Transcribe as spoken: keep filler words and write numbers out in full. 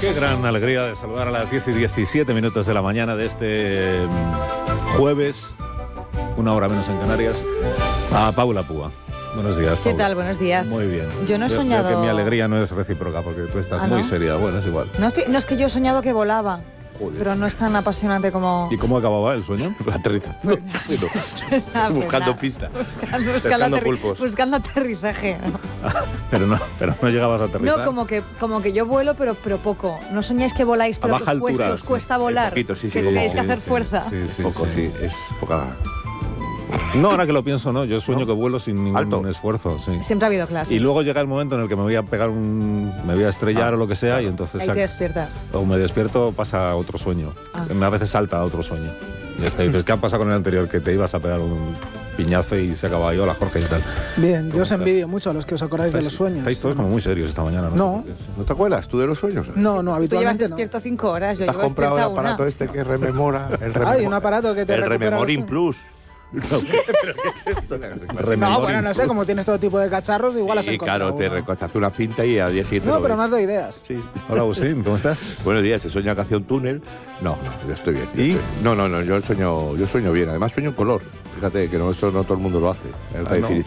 Qué gran alegría de saludar a las diez y diecisiete minutos de la mañana de este jueves, una hora menos en Canarias, a Paula Púa. Buenos días, Paula. ¿Qué tal? Buenos días. Muy bien. Yo no he Yo soñado... creo que mi alegría no es recíproca, porque tú estás ¿Ah, muy no? seria. Bueno, es igual. No, estoy, no es que yo he soñado que volaba, Joder. pero no es tan apasionante como... ¿Y cómo acababa el sueño? Aterrizando. Ah, pues buscando nada. pista. Buscando, buscando, Pescando aterri- pulpos. buscando aterrizaje. ¿no? pero, no, pero no llegabas a aterrizar. No, como que, como que yo vuelo, pero, pero poco. No soñáis que voláis, pero A baja que os cuesta, altura, os cuesta volar. poquito, sí, sí, que como- tenéis que sí, hacer sí, fuerza. Sí, sí, Poco, sí. sí, es poca. No, ahora que lo pienso, no. Yo sueño ¿No? que vuelo sin ningún Alto. esfuerzo. Sí. Siempre ha habido clases. Y luego llega el momento en el que me voy a pegar un... me voy a estrellar Ah, o lo que sea, claro. y entonces... Ahí sac- te despiertas. O me despierto, pasa a otro sueño. Ah. A veces salta a otro sueño. Y hasta dices, ¿qué ha pasado con el anterior? Que te ibas a pegar un piñazo y se acababa ahí. Hola, Jorge, y tal. Bien, yo ¿Cómo os estás? envidio mucho a los que os acordáis de los sueños. Estáis todos como muy serios esta mañana, ¿no? No. ¿No te acuerdas tú de los sueños? No, no, Tú llevas habitualmente no. despierto cinco horas, yo ¿Te has llevo comprado el despierta una. aparato este que rememora? El rememora Hay un aparato que te El recupera Rememoring los Plus. No, bueno, no sé, como tienes todo tipo de cacharros, igual has Sí, encontrado claro, te uno. recortas una cinta y al día siguiente No, lo pero ves. más doy ideas. Sí. Hola, Agustín, ¿cómo estás? Buenos días, se sueña que hace un túnel. No, no, yo estoy bien. yo ¿Y? estoy- No, no, no, yo sueño, yo sueño bien. Además sueño en color. Fíjate que no, eso no todo el mundo lo hace. Es la Ah, no. definición.